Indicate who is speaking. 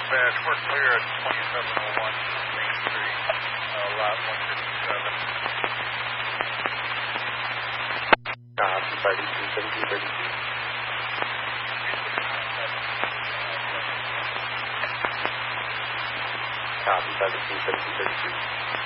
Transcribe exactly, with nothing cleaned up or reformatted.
Speaker 1: Dispatch, we're clear at twenty-seven oh one Main Street, uh, lot one fifty-seven.
Speaker 2: Copy, thirty-two, thirty-two, thirty-two. Copy, thirty-two, thirty-two, thirty-two.